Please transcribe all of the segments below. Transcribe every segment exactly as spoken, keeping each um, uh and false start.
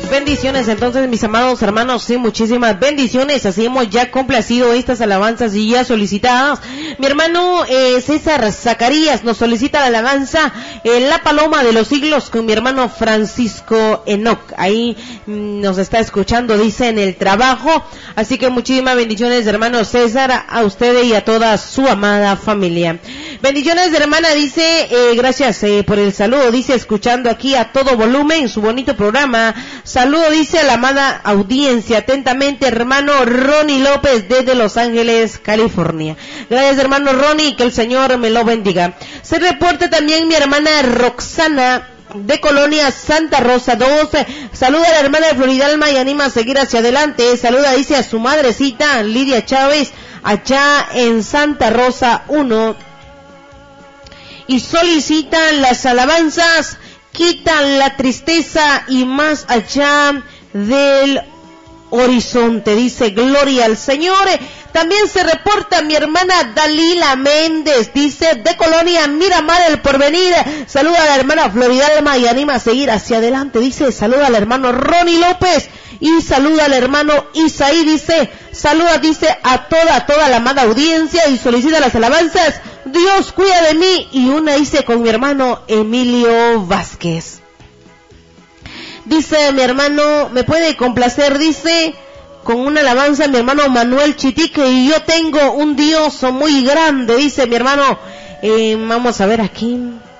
Bendiciones entonces, mis amados hermanos, sí, muchísimas bendiciones. Así hemos ya complacido estas alabanzas y ya solicitadas. Mi hermano eh, César Zacarías nos solicita la alabanza eh, La Paloma de los Siglos con mi hermano Francisco Enoc. Ahí mmm, nos está escuchando, dice, en el trabajo. Así que muchísimas bendiciones, hermano César, a usted y a toda su amada familia. Bendiciones, hermana, dice, eh, gracias eh, por el saludo, dice, escuchando aquí a todo volumen su bonito programa. Saludo, dice, a la amada audiencia, atentamente, hermano Ronnie López desde Los Ángeles, California. Gracias, hermano Ronnie, que el Señor me lo bendiga. Se reporta también mi hermana Roxana de Colonia Santa Rosa dos. Saluda a la hermana de Floridalma y anima a seguir hacia adelante. Saluda, dice, a su madrecita Lidia Chávez allá en Santa Rosa uno. Y solicitan las alabanzas, quitan la tristeza y más allá del horizonte, dice, gloria al Señor. También se reporta mi hermana Dalila Méndez, dice, de Colonia Miramar el Porvenir. Saluda a la hermana Floridalma y anima a seguir hacia adelante, dice. Saluda al hermano Ronnie López y saluda al hermano Isaí, dice. Saluda, dice, a toda, toda la amada audiencia y solicita las alabanzas. Dios cuida de mí, y una dice con mi hermano Emilio Vázquez. Dice mi hermano, me puede complacer, dice, con una alabanza mi hermano Manuel Chitique, y yo tengo un Dios muy grande, dice mi hermano. Eh, vamos a ver aquí.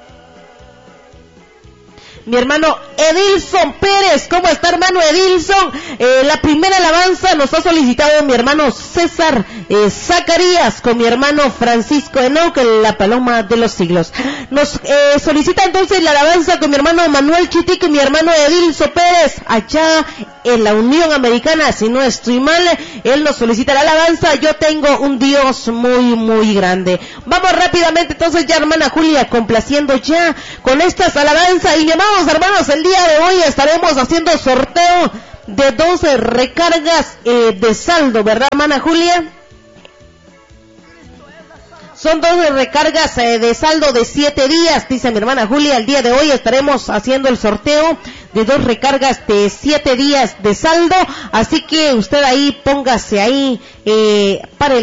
Mi hermano Edilson Pérez, ¿cómo está, hermano Edilson? Eh, la primera alabanza nos ha solicitado mi hermano César eh, Zacarías con mi hermano Francisco Enoc, La Paloma de los Siglos. Nos eh, solicita entonces la alabanza con mi hermano Manuel Chitique y mi hermano Edilson Pérez, allá en la Unión Americana, si no estoy mal. Él nos solicita la alabanza, yo tengo un Dios muy, muy grande. Vamos rápidamente entonces ya, hermana Julia, complaciendo ya con estas alabanzas. Y mi amado hermanos, el día de hoy estaremos haciendo sorteo de doce recargas eh, de saldo, ¿verdad, hermana Julia? Son doce recargas eh, de saldo de siete días, dice mi hermana Julia. El día de hoy estaremos haciendo el sorteo de dos recargas de siete días de saldo, así que usted ahí póngase ahí eh, para el